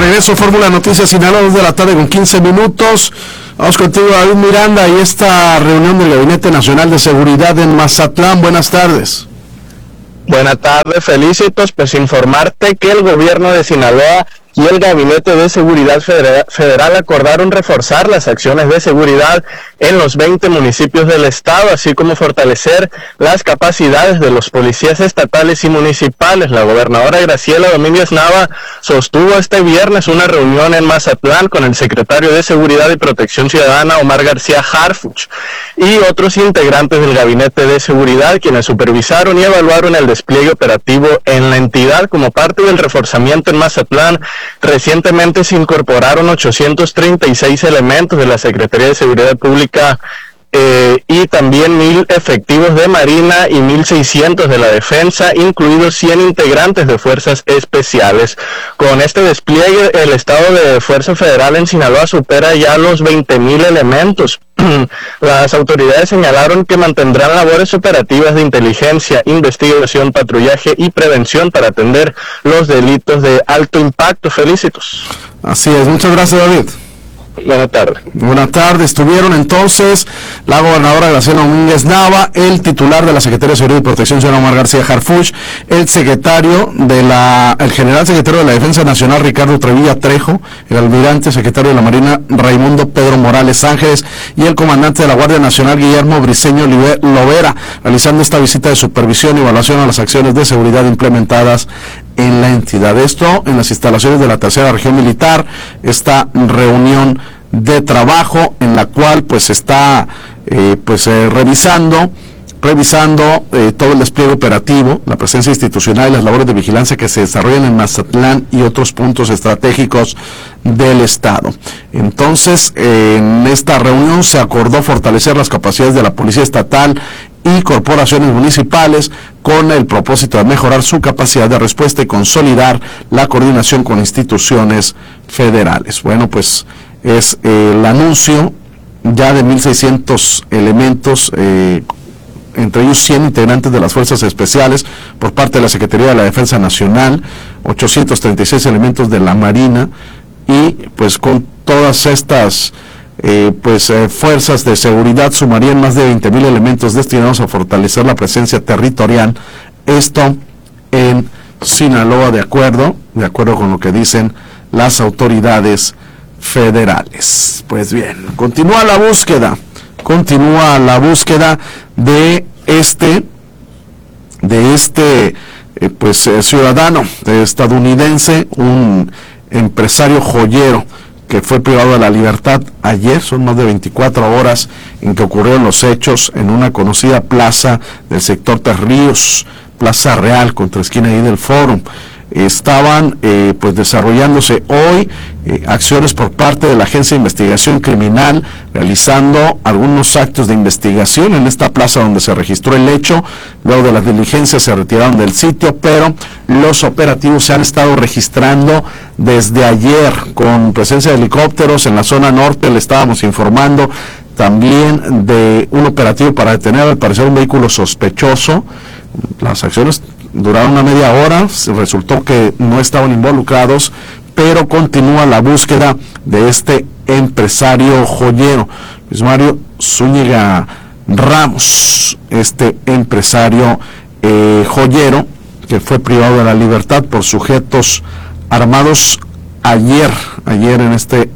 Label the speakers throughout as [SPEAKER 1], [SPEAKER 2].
[SPEAKER 1] regreso, Fórmula Noticias Sinaloa, 2 de la tarde con 15 minutos. Vamos contigo, David Miranda, y esta reunión del Gabinete Nacional de Seguridad en Mazatlán. Buenas tardes.
[SPEAKER 2] Buenas tardes, Felicitos. Pues informarte que el gobierno de Sinaloa y el Gabinete de Seguridad Federal acordaron reforzar las acciones de seguridad en los 20 municipios del estado, así como fortalecer las capacidades de los policías estatales y municipales. La gobernadora Graciela Domínguez Nava sostuvo este viernes una reunión en Mazatlán con el secretario de Seguridad y Protección Ciudadana, Omar García Harfuch, y otros integrantes del Gabinete de Seguridad, quienes supervisaron y evaluaron el despliegue operativo en la entidad como parte del reforzamiento en Mazatlán. Recientemente se incorporaron 836 elementos de la Secretaría de Seguridad Pública y también 1,000 efectivos de Marina y 1,600 de la Defensa, incluidos 100 integrantes de Fuerzas Especiales. Con este despliegue, el estado de Fuerza Federal en Sinaloa supera ya los 20,000 elementos. Las autoridades señalaron que mantendrán labores operativas de inteligencia, investigación, patrullaje y prevención para atender los delitos de alto impacto. Felicitos.
[SPEAKER 1] Así es, muchas gracias, David.
[SPEAKER 2] Buenas tardes.
[SPEAKER 1] Buenas tardes. Estuvieron entonces la gobernadora Graciela Domínguez Nava, el titular de la Secretaría de Seguridad y Protección Ciudadana, Omar García Harfuch, el general secretario de la Defensa Nacional, Ricardo Trevilla Trejo, el almirante secretario de la Marina, Raimundo Pedro Morales Ángeles, y el comandante de la Guardia Nacional, Guillermo Briceño Lovera, realizando esta visita de supervisión y evaluación a las acciones de seguridad implementadas en la entidad. Esto en las instalaciones de la Tercera Región Militar, esta reunión de trabajo en la cual pues está revisando todo el despliegue operativo, la presencia institucional y las labores de vigilancia que se desarrollan en Mazatlán y otros puntos estratégicos del estado. Entonces, en esta reunión se acordó fortalecer las capacidades de la Policía Estatal y corporaciones municipales con el propósito de mejorar su capacidad de respuesta y consolidar la coordinación con instituciones federales. Bueno, pues es el anuncio ya de 1,600 elementos, entre ellos 100 integrantes de las Fuerzas Especiales por parte de la Secretaría de la Defensa Nacional, 836 elementos de la Marina, y pues con todas estas fuerzas de seguridad sumarían más de 20,000 elementos destinados a fortalecer la presencia territorial, esto en Sinaloa, de acuerdo con lo que dicen las autoridades federales. Pues bien, continúa la búsqueda de este ciudadano estadounidense, un empresario joyero que fue privado de la libertad ayer. Son más de 24 horas en que ocurrieron los hechos en una conocida plaza del sector Tres Ríos, Plaza Real, contra esquina ahí del Fórum. Estaban desarrollándose hoy acciones por parte de la Agencia de Investigación Criminal, realizando algunos actos de investigación en esta plaza donde se registró el hecho. Luego de las diligencias se retiraron del sitio, pero los operativos se han estado registrando desde ayer con presencia de helicópteros en la zona norte. Le estábamos informando también de un operativo para detener al parecer un vehículo sospechoso. Las acciones duraron una media hora, resultó que no estaban involucrados, pero continúa la búsqueda de este empresario joyero, Luis Mario Zúñiga Ramos, este empresario joyero que fue privado de la libertad por sujetos armados ayer en este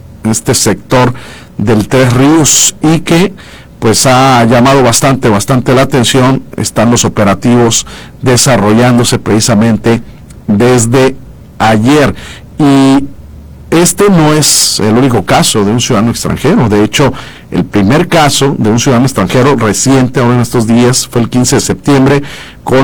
[SPEAKER 1] sector del Tres Ríos, y que pues ha llamado bastante la atención. Están los operativos desarrollándose precisamente desde ayer, y este no es el único caso de un ciudadano extranjero. De hecho, el primer caso de un ciudadano extranjero reciente, ahora en estos días, fue el 15 de septiembre, con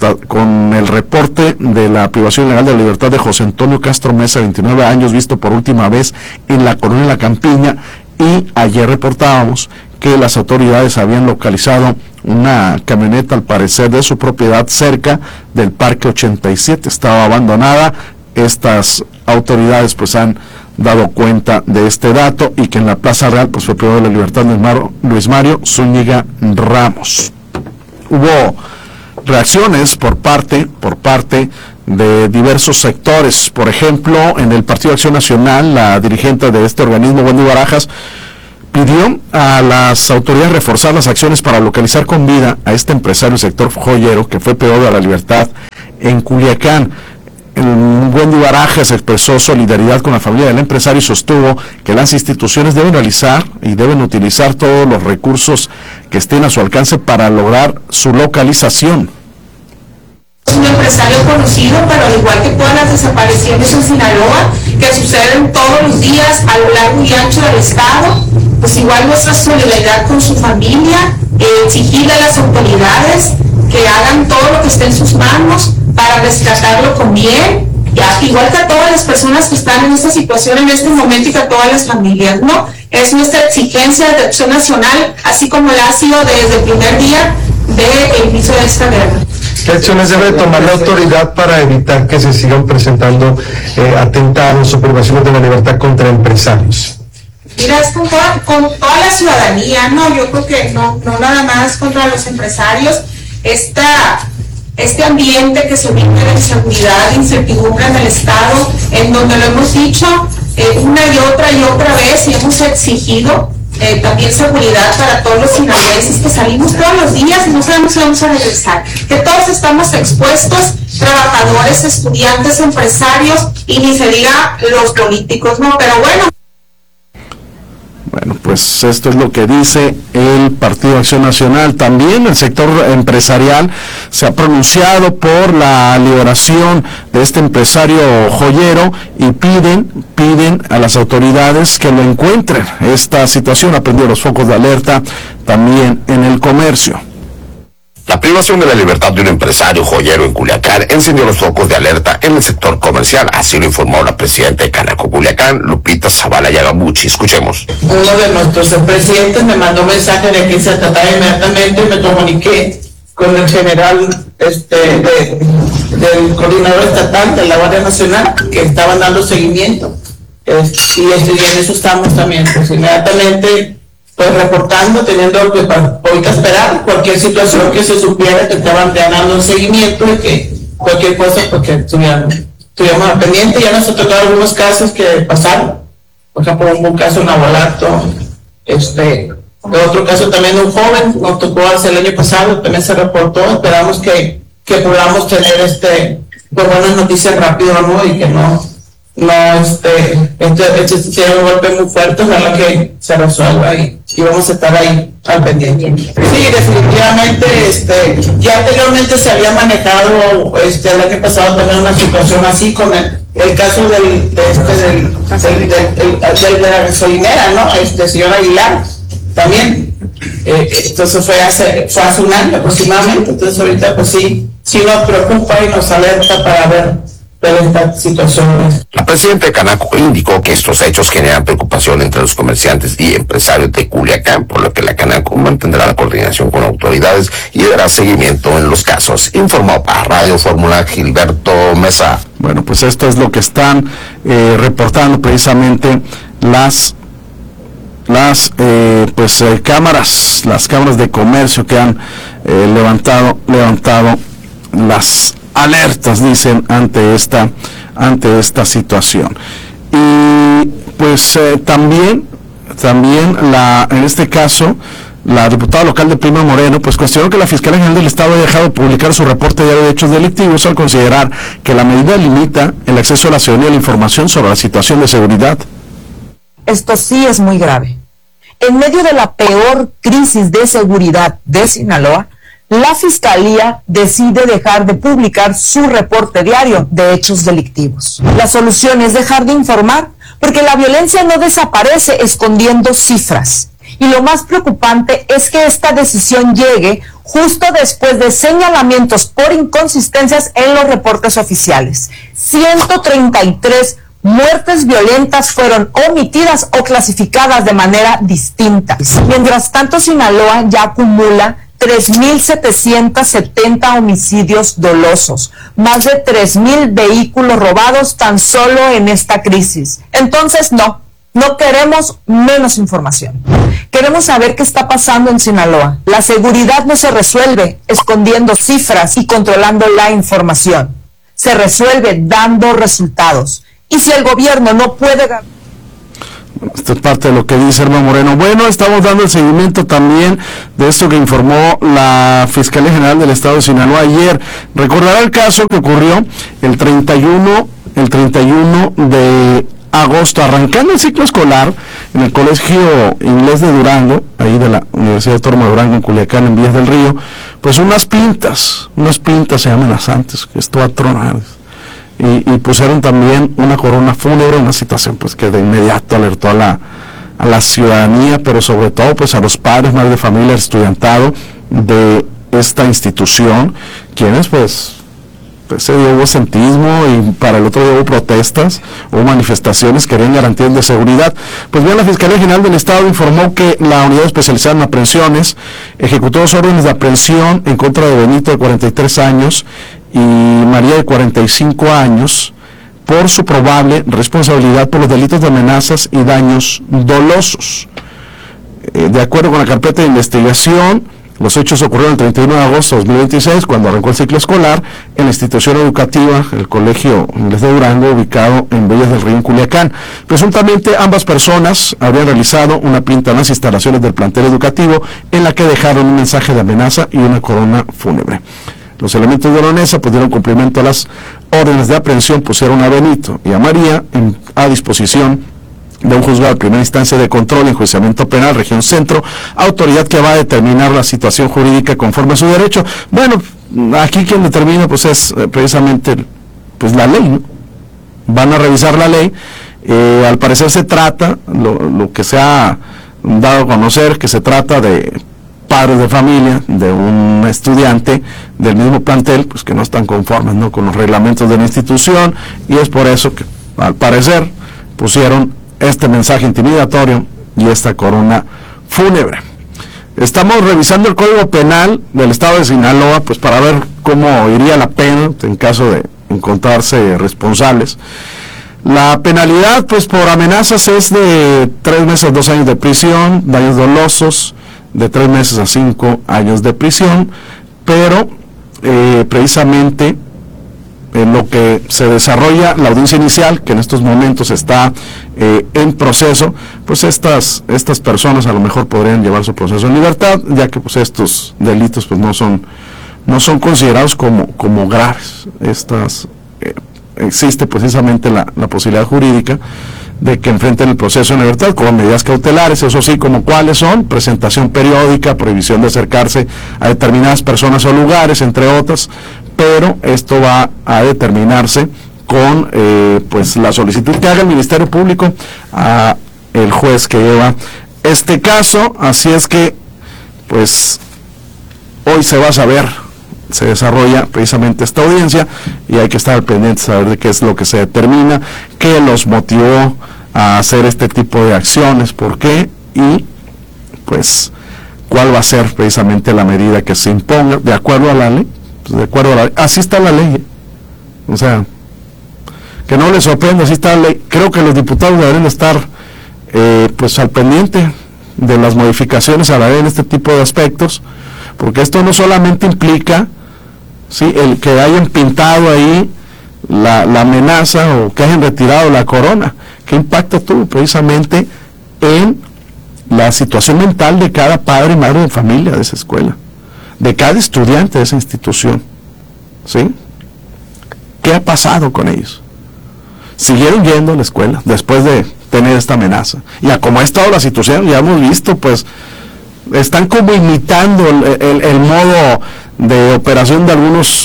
[SPEAKER 1] el reporte de la privación ilegal de la libertad de José Antonio Castro Mesa, 29 años, visto por última vez en la colonia La Campiña. Y ayer reportábamos que las autoridades habían localizado una camioneta, al parecer de su propiedad, cerca del Parque 87. Estaba abandonada. Estas autoridades pues han dado cuenta de este dato, y que en la Plaza Real pues fue privado de la libertad Luis Mario Zúñiga Ramos. Hubo reacciones por parte de diversos sectores. Por ejemplo, en el Partido Acción Nacional, la dirigente de este organismo, Wendy Barajas, pidió a las autoridades reforzar las acciones para localizar con vida a este empresario del sector joyero que fue privado a la libertad en Culiacán. Wendy Barajas expresó solidaridad con la familia del empresario y sostuvo que las instituciones deben realizar y deben utilizar todos los recursos que estén a su alcance para lograr su localización.
[SPEAKER 3] Es un empresario conocido, pero al igual que todas las desapariciones en Sinaloa, que suceden todos los días a lo largo y ancho del estado, pues igual nuestra solidaridad con su familia, exigirle a las autoridades que hagan todo lo que esté en sus manos para rescatarlo con bien, igual que a todas las personas que están en esta situación en este momento y que a todas las familias, ¿no? Es nuestra exigencia de Acción Nacional, así como la ha sido desde el primer día del inicio de esta guerra.
[SPEAKER 4] ¿Qué acciones debe tomar la autoridad para evitar que se sigan presentando atentados o privaciones de la libertad contra empresarios?
[SPEAKER 3] Mira, es con toda la ciudadanía, ¿no? Yo creo que no nada más contra los empresarios. Este ambiente que se vive de inseguridad, de incertidumbre en el Estado, en donde lo hemos dicho una y otra vez y hemos exigido también seguridad para todos los sinaloenses que salimos todos los días y no sabemos si vamos a regresar, que todos estamos expuestos, trabajadores, estudiantes, empresarios y ni se diga los políticos, ¿no? Pero bueno.
[SPEAKER 1] Bueno, pues esto es lo que dice el Partido Acción Nacional. También el sector empresarial se ha pronunciado por la liberación de este empresario joyero y piden a las autoridades que lo encuentren. Esta situación ha prendido los focos de alerta también en el comercio.
[SPEAKER 5] La privación de la libertad de un empresario joyero en Culiacán encendió los focos de alerta en el sector comercial, así lo informó la presidenta de Canaco Culiacán, Lupita Zavala Yagamuchi. Escuchemos.
[SPEAKER 6] Uno de nuestros presidentes me mandó un mensaje de que se trataba inmediatamente y me comuniqué con el general del coordinador estatal de la Guardia Nacional, que estaban dando seguimiento. Y en eso estamos también, pues inmediatamente pues reportando, teniendo que ahorita esperar cualquier situación que se supiera que estaban dando un seguimiento y que cualquier cosa porque estuviéramos al pendiente. Ya nos ha tocado algunos casos que pasaron, por ejemplo hubo un caso en Agualato, otro caso también de un joven, nos tocó hace el año pasado, también se reportó. Esperamos que podamos tener pues buenas noticias rápido, ¿no? Y que este tiene un golpe muy fuerte, ojalá que se resuelva y vamos a estar ahí al pendiente. Sí, definitivamente, ya anteriormente se había manejado el año pasado también una situación así con el caso de la gasolinera, ¿no? Señor Aguilar, también. Entonces fue hace un año aproximadamente, entonces ahorita pues sí nos preocupa y nos alerta para ver estas situaciones.
[SPEAKER 5] La presidenta de Canaco indicó que estos hechos generan preocupación entre los comerciantes y empresarios de Culiacán, por lo que la Canaco mantendrá la coordinación con autoridades y dará seguimiento en los casos. Informó para Radio Fórmula Gilberto Mesa.
[SPEAKER 1] Bueno, pues esto es lo que están reportando precisamente las cámaras de comercio que han levantado las alertas, dicen, ante esta situación. Y pues también en este caso la diputada local de Prima Moreno pues cuestionó que la Fiscalía General del Estado haya dejado de publicar su reporte diario de hechos delictivos al considerar que la medida limita el acceso a la ciudadanía a la información sobre la situación de seguridad.
[SPEAKER 7] Esto sí es muy grave. En medio de la peor crisis de seguridad de Sinaloa, la Fiscalía decide dejar de publicar su reporte diario de hechos delictivos. La solución es dejar de informar, porque la violencia no desaparece escondiendo cifras. Y lo más preocupante es que esta decisión llegue justo después de señalamientos por inconsistencias en los reportes oficiales. 133 muertes violentas fueron omitidas o clasificadas de manera distinta. Mientras tanto, Sinaloa ya acumula 3.770 homicidios dolosos, más de 3.000 vehículos robados tan solo en esta crisis. Entonces, no queremos menos información. Queremos saber qué está pasando en Sinaloa. La seguridad no se resuelve escondiendo cifras y controlando la información. se resuelve dando resultados. Y si el gobierno no puede...
[SPEAKER 1] Esta es parte de lo que dice Irma Moreno. Bueno, estamos dando el seguimiento también de esto que informó la Fiscalía General del Estado de Sinaloa ayer. Recordará el caso que ocurrió el 31 de agosto, arrancando el ciclo escolar en el Colegio Inglés de Durango, ahí de la Universidad Autónoma de Durango, en Culiacán, en Villas del Río, pues unas pintas amenazantes, que esto va a tronar. Y pusieron también una corona fúnebre, una situación pues que de inmediato alertó a la ciudadanía, pero sobre todo pues a los padres, madres de familia, el estudiantado de esta institución, quienes pues ese día hubo sentismo y para el otro día hubo protestas, hubo manifestaciones, querían garantías de seguridad. Pues bien, la Fiscalía General del Estado informó que la Unidad Especializada en Aprehensiones ejecutó 2 órdenes de aprehensión en contra de Benito, de 43 años, y María, de 45 años, por su probable responsabilidad por los delitos de amenazas y daños dolosos. De acuerdo con la carpeta de investigación, los hechos ocurrieron el 31 de agosto de 2026, cuando arrancó el ciclo escolar en la institución educativa, el Colegio Inglés de Durango, ubicado en Villas del Río, en Culiacán. Presuntamente, ambas personas habrían realizado una pinta en las instalaciones del plantel educativo, en la que dejaron un mensaje de amenaza y una corona fúnebre. Los elementos de la ONESA pues dieron cumplimiento a las órdenes de aprehensión, pusieron a Benito y a María a disposición de un juzgado de primera instancia de control y enjuiciamiento penal, región centro, autoridad que va a determinar la situación jurídica conforme a su derecho. Bueno, aquí quien determina pues es precisamente pues la ley, ¿no? Van a revisar la ley. Al parecer se trata, lo que se ha dado a conocer, que se trata de padres de familia de un estudiante del mismo plantel, pues que no están conformes, ¿no?, con los reglamentos de la institución, y es por eso que al parecer pusieron este mensaje intimidatorio y esta corona fúnebre. Estamos revisando el Código Penal del Estado de Sinaloa, pues para ver cómo iría la pena en caso de encontrarse responsables. La penalidad pues por amenazas es de 3 meses a 2 años de prisión, daños dolosos de 3 meses a 5 años de prisión, pero precisamente en lo que se desarrolla la audiencia inicial, que en estos momentos está en proceso, pues estas personas a lo mejor podrían llevar su proceso en libertad, ya que pues estos delitos pues no son considerados como graves. Existe precisamente la posibilidad jurídica de que enfrenten el proceso en libertad con medidas cautelares, eso sí, como cuáles son: presentación periódica, prohibición de acercarse a determinadas personas o lugares, entre otras, pero esto va a determinarse con pues la solicitud que haga el Ministerio Público a el juez que lleva este caso. Así es que pues hoy se va a saber, se desarrolla precisamente esta audiencia y hay que estar pendientes, saber de qué es lo que se determina, qué los motivó a hacer este tipo de acciones, por qué, y pues cuál va a ser precisamente la medida que se imponga de acuerdo a la ley. Pues de acuerdo a la ley, así está la ley, o sea, que no les sorprenda, así está la ley. Creo que los diputados deberían estar pues al pendiente de las modificaciones a la ley en este tipo de aspectos, porque esto no solamente implica el que hayan pintado ahí la amenaza o que hayan retirado la corona, que impacta tuvo precisamente en la situación mental de cada padre y madre de familia de esa escuela, de cada estudiante de esa institución, ¿sí? ¿Qué ha pasado con ellos? Siguieron yendo a la escuela después de tener esta amenaza, y a como ha estado la situación, ya hemos visto, pues están como imitando el modo de operación de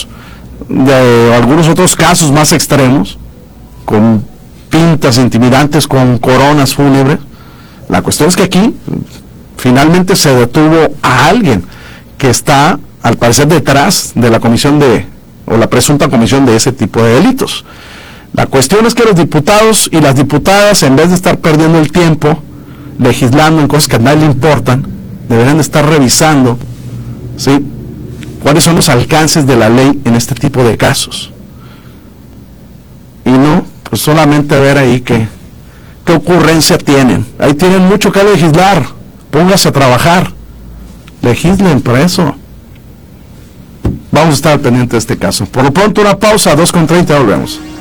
[SPEAKER 1] algunos otros casos más extremos, con pintas intimidantes, con coronas fúnebres. La cuestión es que aquí finalmente se detuvo a alguien que está, al parecer, detrás de la comisión o la presunta comisión de ese tipo de delitos. La cuestión es que los diputados y las diputadas, en vez de estar perdiendo el tiempo legislando en cosas que a nadie le importan, deberían estar revisando, ¿sí?, cuáles son los alcances de la ley en este tipo de casos. Y no, pues solamente ver ahí qué ocurrencia tienen. Ahí tienen mucho que legislar. Póngase a trabajar. Legislen por eso. vamos a estar al pendiente de este caso. Por lo pronto, una pausa, 2:30, volvemos.